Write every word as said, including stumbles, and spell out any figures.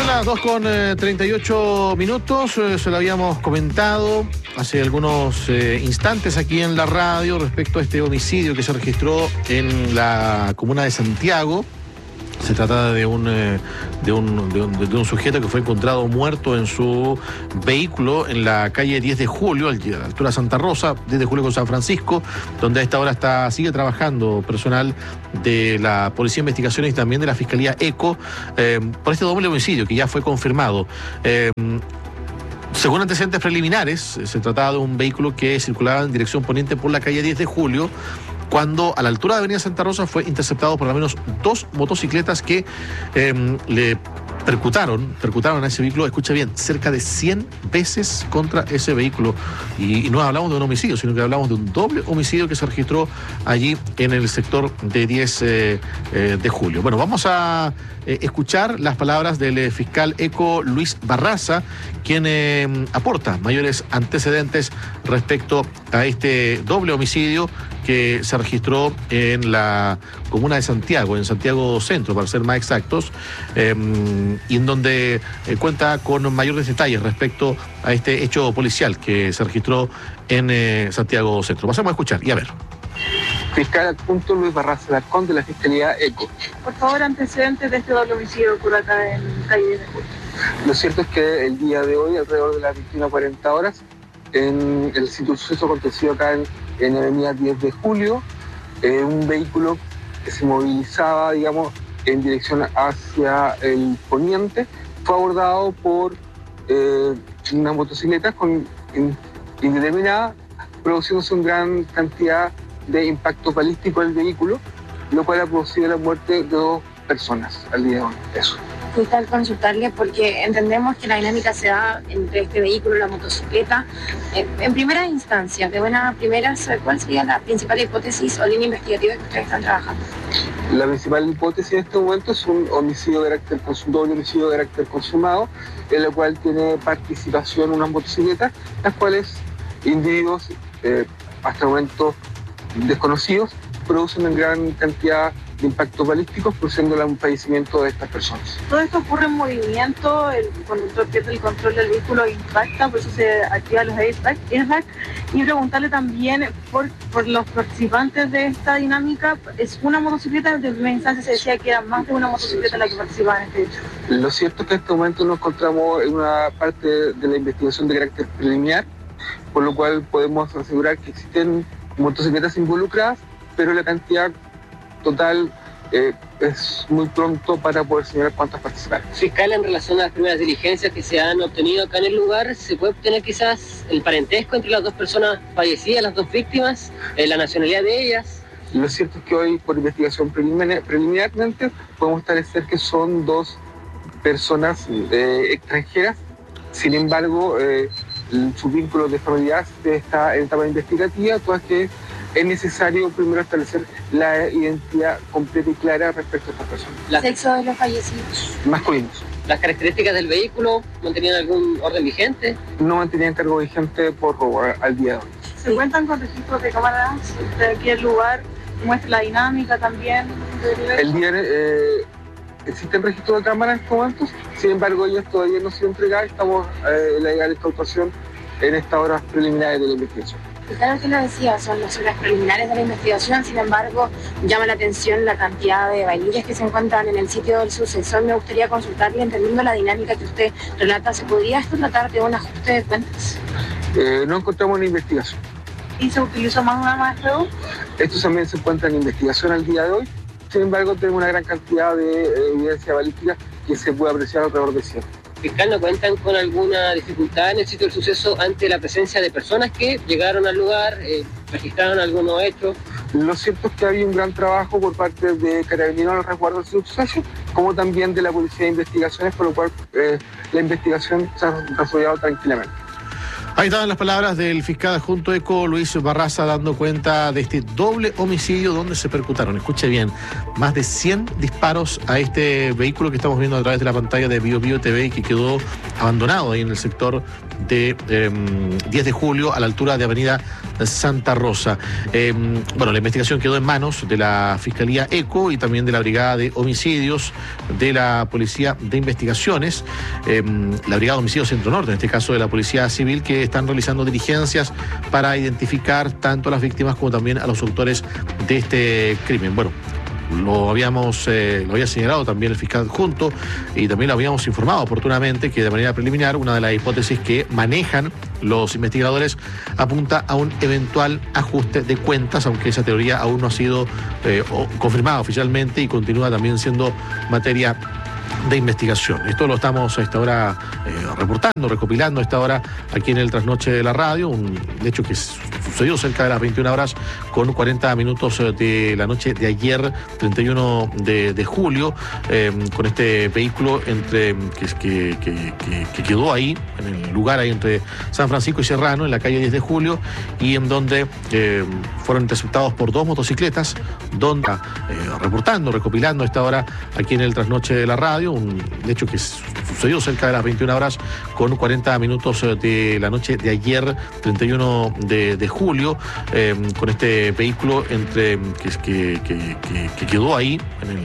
las dos con treinta y ocho minutos, eh, se lo habíamos comentado hace algunos eh, instantes aquí en la radio respecto a este homicidio que se registró en la comuna de Santiago. Se trata de un, eh, de, un, de, un, de un sujeto que fue encontrado muerto en su vehículo en la calle diez de julio, a la altura de Santa Rosa, diez de julio con San Francisco, donde a esta hora está, sigue trabajando personal de la Policía de Investigaciones y también de la Fiscalía ECO eh, por este doble homicidio que ya fue confirmado. Eh, Según antecedentes preliminares, se trataba de un vehículo que circulaba en dirección poniente por la calle diez de julio, cuando a la altura de Avenida Santa Rosa fue interceptado por al menos dos motocicletas que eh, le percutaron, percutaron a ese vehículo, escucha bien, cerca de cien veces contra ese vehículo. Y, y no hablamos de un homicidio, sino que hablamos de un doble homicidio que se registró allí en el sector de diez eh, eh, de julio. Bueno, vamos a eh, escuchar las palabras del eh, fiscal ECO Luis Barraza, quien eh, aporta mayores antecedentes respecto a este doble homicidio que se registró en la comuna de Santiago, en Santiago Centro, para ser más exactos, eh, y en donde eh, cuenta con mayores detalles respecto a este hecho policial que se registró en eh, Santiago Centro. Pasamos a escuchar y a ver. Fiscal adjunto Luis Barraza Larcón, de la Fiscalía ECO. Por favor, antecedentes de este doble homicidio ocurre acá en calle diez de julio. Lo cierto es que el día de hoy, alrededor de las veintiuna a cuarenta horas, en el sitio del suceso acontecido acá en, en Avenida diez de julio, eh, un vehículo que se movilizaba, digamos, en dirección hacia el poniente, fue abordado por eh, una motocicleta con in, indeterminada, produciéndose una gran cantidad de impactos balísticos del vehículo, lo cual ha producido la muerte de dos personas al día de hoy. Eso. Fiscal, consultarle porque entendemos que la dinámica se da entre este vehículo y la motocicleta. Eh, en primera instancia, de buena primera, ¿cuál sería la principal hipótesis o línea investigativa que ustedes están trabajando? La principal hipótesis en este momento es un homicidio de carácter consumado, doble homicidio de carácter consumado, en el cual tiene participación unas motocicletas, las cuales individuos eh, hasta el momento desconocidos producen una gran cantidad de impactos balísticos, produciendo el fallecimiento de estas personas. Todo esto ocurre en movimiento, el conductor pierde el control del vehículo e impacta, por eso se activan los airbags. Y preguntarle también por, por los participantes de esta dinámica, ¿es una motocicleta? En primera instancia se decía que era más de una motocicleta la que participaba en este hecho. Lo cierto es que en este momento nos encontramos en una parte de la investigación de carácter preliminar, por lo cual podemos asegurar que existen motocicletas involucradas, pero la cantidad total eh, es muy pronto para poder señalar cuántas participaron. Fiscal, en relación a las primeras diligencias que se han obtenido acá en el lugar, ¿se puede obtener quizás el parentesco entre las dos personas fallecidas, las dos víctimas, eh, la nacionalidad de ellas? Lo cierto es que hoy, por investigación preliminar, preliminarmente, podemos establecer que son dos personas eh, extranjeras. Sin embargo, eh, sus vínculos de familiaridad está en etapa investigativa, todas que es necesario primero establecer la identidad completa y clara respecto a estas personas. ¿El sexo de los fallecidos? Masculinos. ¿Las características del vehículo mantenían algún orden vigente? No mantenían cargo vigente por robo al día de hoy. ¿Se cuentan con registros de cámaras de aquí el lugar? ¿Muestra la dinámica también? El día eh, existen registros de cámaras en estos momentos, sin embargo ellos todavía no se han entregado, estamos eh, en la legal incautación en estas horas preliminares de la investigación. Claro que lo decía, son las horas preliminares de la investigación, sin embargo, llama la atención la cantidad de bailillas que se encuentran en el sitio del sucesor. Me gustaría consultarle, entendiendo la dinámica que usted relata, ¿se podría esto tratar de un ajuste de cuentas? Eh, no encontramos una investigación. ¿Y se utilizó más una más de fuego? Estos también se encuentran en investigación al día de hoy, sin embargo, tenemos una gran cantidad de eh, evidencia balística que se puede apreciar alrededor de cien. Fiscal, ¿no cuentan con alguna dificultad en el sitio del suceso ante la presencia de personas que llegaron al lugar, eh, registraron algunos hechos? Lo cierto es que había un gran trabajo por parte de Carabineros al resguardo del suceso, como también de la Policía de Investigaciones, por lo cual eh, la investigación se ha desarrollado tranquilamente. Ahí estaban las palabras del fiscal adjunto ECO, Luis Barraza, dando cuenta de este doble homicidio donde se percutaron, escuche bien, más de cien disparos a este vehículo que estamos viendo a través de la pantalla de Bio Bio T V y que quedó abandonado ahí en el sector de eh, diez de julio a la altura de Avenida Santa Rosa. Eh, bueno, la investigación quedó en manos de la Fiscalía ECO y también de la Brigada de Homicidios de la Policía de Investigaciones, eh, la Brigada de Homicidios Centro Norte, en este caso de la Policía Civil, que están realizando diligencias para identificar tanto a las víctimas como también a los autores de este crimen. Bueno, lo habíamos eh, lo había señalado también el fiscal adjunto y también lo habíamos informado oportunamente que de manera preliminar una de las hipótesis que manejan los investigadores apunta a un eventual ajuste de cuentas, aunque esa teoría aún no ha sido eh, confirmada oficialmente y continúa también siendo materia de investigación. Esto lo estamos a esta hora eh, reportando, recopilando a esta hora aquí en el Trasnoche de la Radio, un hecho que sucedió cerca de las veintiuna horas con cuarenta minutos de la noche de ayer, treinta y uno de julio, eh, con este vehículo entre que, que, que, que, que quedó ahí, en el lugar ahí entre San Francisco y Serrano, en la calle diez de julio, y en donde eh, fueron interceptados por dos motocicletas, donde, eh, reportando, recopilando a esta hora aquí en el Trasnoche de la Radio, un hecho que sucedió cerca de las veintiuna horas con cuarenta minutos de la noche de ayer, treinta y uno de julio, eh, con este vehículo entre que, que, que, que quedó ahí, en el